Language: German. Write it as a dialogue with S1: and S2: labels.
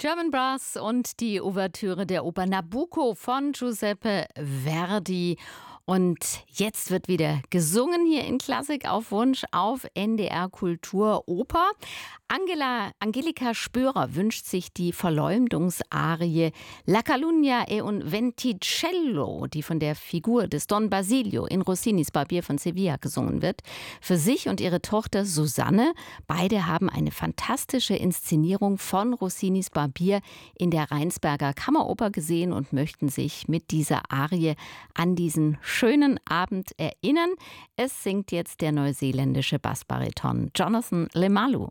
S1: German Brass und die Ouvertüre der Oper Nabucco von Giuseppe Verdi. Und jetzt wird wieder gesungen hier in Klassik auf Wunsch auf NDR Kultur Oper. Angelika Spörer wünscht sich die Verleumdungsarie La Calunnia e un Venticello, die von der Figur des Don Basilio in Rossinis Barbier von Sevilla gesungen wird, für sich und ihre Tochter Susanne. Beide haben eine fantastische Inszenierung von Rossinis Barbier in der Rheinsberger Kammeroper gesehen und möchten sich mit dieser Arie an diesen schönen Abend erinnern. Es singt jetzt der neuseeländische Bassbariton Jonathan Lemalu.